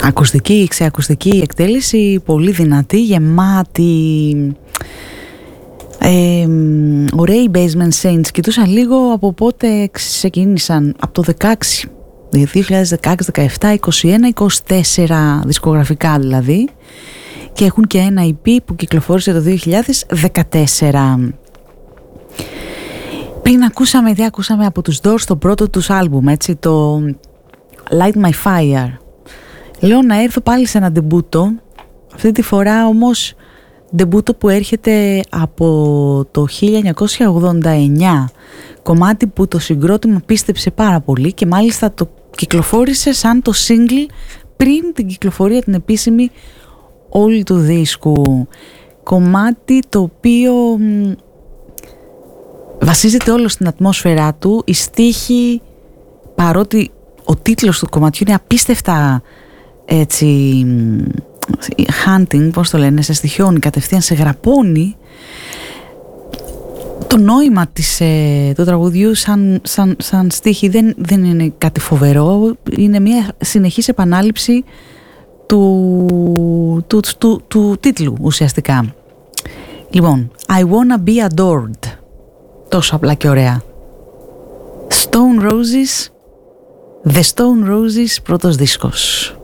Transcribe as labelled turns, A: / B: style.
A: Ακουστική, ξεακουστική εκτέλεση, πολύ δυνατή, γεμάτη. Ωραίοι Basement Saints. Κοιτούσα λίγο από πότε ξεκίνησαν, από το 16, 2016, 17, 21, 24 δισκογραφικά δηλαδή, και έχουν και ένα EP που κυκλοφόρησε το 2014. Πριν ακούσαμε από τους Doors το πρώτο τους άλμπουμ, έτσι, το Light My Fire. Λέω να έρθω πάλι σε ένα ντεμπούτο, αυτή τη φορά όμως ντεμπούτο που έρχεται από το 1989, κομμάτι που το συγκρότημα πίστεψε πάρα πολύ και μάλιστα το κυκλοφόρησε σαν το single πριν την κυκλοφορία την επίσημη όλη του δίσκου. Κομμάτι το οποίο βασίζεται όλο στην ατμόσφαιρά του, οι στίχοι, παρότι ο τίτλος του κομματιού είναι απίστευτα έτσι hunting, πώς το λένε, σε στοιχιώνει κατευθείαν, σε γραπώνει. Το νόημα του τραγουδιού σαν στίχη δεν είναι κάτι φοβερό, είναι μια συνεχής επανάληψη του τίτλου ουσιαστικά. Λοιπόν, I wanna be adored, τόσο απλά και ωραία. Stone Roses, The Stone Roses, πρώτος δίσκος.